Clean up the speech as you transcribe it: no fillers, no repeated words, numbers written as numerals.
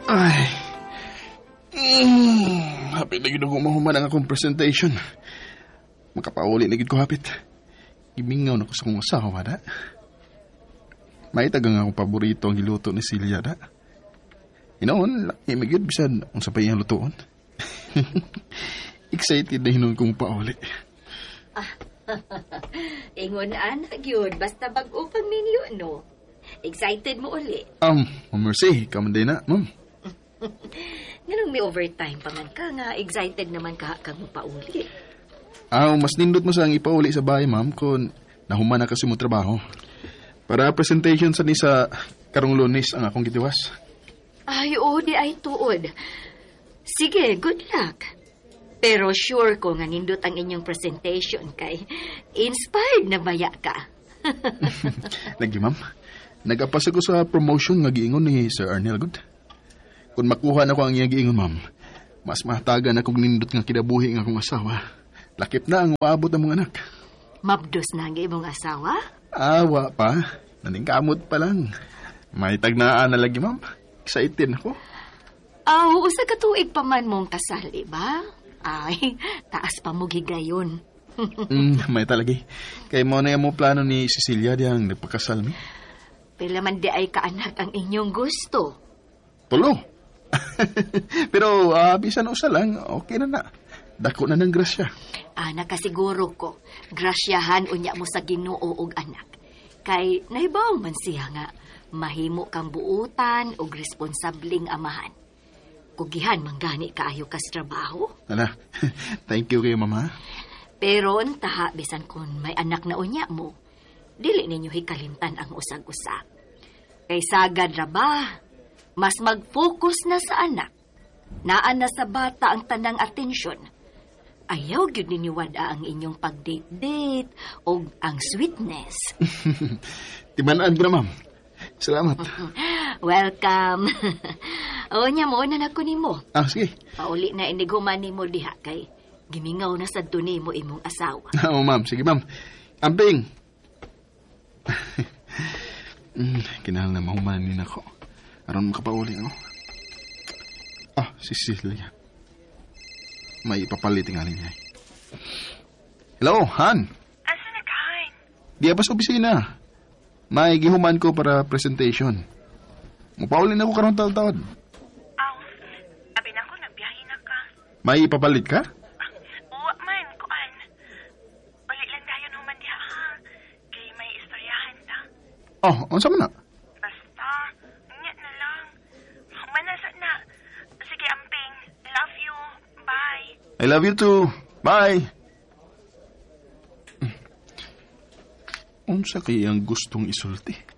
Ay. Hapit na yun ako mahuman ang akong presentation. Makapauli na yun ko hapit. Gimingaw na ko sa kong asawa, da. May tagang akong paborito ang giluto ni Celia, da. Inoon, laki magigit bisan ang sapay ang lutoon. Excited na hinon kong pauli. Ingon anak yun, basta bag-o pang ninyo, no? Excited mo uli? Mercy, kamanday na, ma'am. Ganun may overtime pa man ka nga, excited naman ka kang pauli. Mas nindot mo sang ipauli sa bahay, ma'am, kung nahuman na kasi mo trabaho. Para presentation sa ni sa karong Lunes ang akong gitiwas. Ay, di ay tuod. Sige, good luck. Pero sure ko nga nindot ang inyong presentation kay inspired na baya ka. Lagi, ma'am. Nag-apasa ko sa promotion nga giingon ni Sir Arnel Good. Kung makuha na ko ang iyang giingon, ma'am, mas mahatagan akong nindot nga kinabuhi nga akong asawa. Lakip na ang maabot ang mga anak. Mabdos na ang imong asawa? Wa pa. Naning kamot pa lang. May tagnaan na lagi, ma'am. Excited ako. Usa ka tuig pa man mong kasal, ba? Ay, taas pa mo gigayon. May talagi. Kay mo na yung plano ni Cecilia diyang nagpakasal mi. Pila man di ay kaanak ang inyong gusto. Tulo. Pero bisan usa lang, okay na na. Dako na ng grasya. Nakasiguro ko, grasyahan unya mo sa Ginoo og anak. Kay nahibaw man siya nga, mahimo kang buutan og responsabling amahan. Kugihan manggani kaayo ka sa trabaho. Thank you kayo, mama. Pero taha, bisan kung may anak na unya mo, dili ninyo hikalimtan ang usag-usag. Kay sagad ra ba, mas mag-focus na sa anak. Naan na sa bata ang tanang atensyon. Ayaw gyud ninyo wada ang inyong pag-date-date o ang sweetness. Timanaan ko na, ma'am. Salamat. Welcome. Nya mo na nako nimo. Sige. Pauli na iniguman nimo diha kay gimingaw na sad ni mo imong asawa. Ma'am. Sige, ma'am. Amping. Kinahal na mahumanin ako. Aron makapauli ako. Si Cecilia. May ipapalit nga niya. Hello, Han. Asa na ka, Han? Di ba sa opisina? May gihuman ko para presentation. Mupaulin ako karong taon-taon. Abi na ko, nagbiyahe na ka. May ipapalit ka? Uwa man, kuan. Balik lang dayon human diha, ha? Kay may istoryahan ta. Unsa man na? Basta, nyat na lang. Manasa na. Sige, amping. Love you. Bye. I love you too. Bye. Unsa kay ang gustong isulti?